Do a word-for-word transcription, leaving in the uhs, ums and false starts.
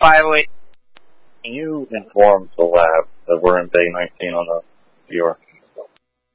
five oh eight. Can you inform the lab that we're in day nineteen on the viewer?